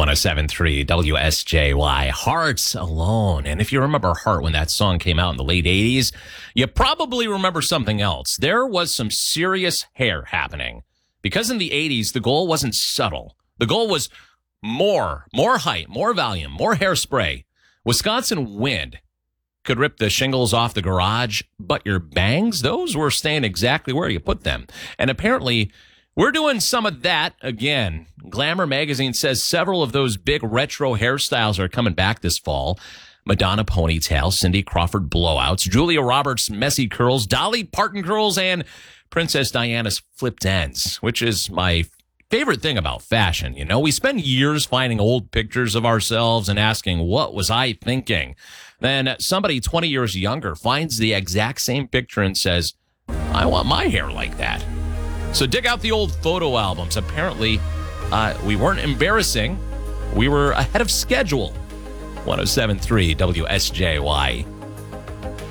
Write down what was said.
107.3 WSJY, Hearts Alone. And if you remember Heart when that song came out in the late 80s, you probably remember something else. There was some serious hair happening. Because in the 80s, the goal wasn't subtle. The goal was more height, more volume, more hairspray. Wisconsin wind could rip the shingles off the garage, but your bangs, those were staying exactly where you put them. And apparently, we're doing some of that again. Glamour magazine says several of those big retro hairstyles are coming back this fall. Madonna ponytail, Cindy Crawford blowouts, Julia Roberts messy curls, Dolly Parton curls, and Princess Diana's flipped ends, which is my favorite thing about fashion. You know, we spend years finding old pictures of ourselves and asking, what was I thinking? Then somebody 20 years younger finds the exact same picture and says, I want my hair like that. So dig out the old photo albums. Apparently, we weren't embarrassing. We were ahead of schedule. 107.3 WSJY.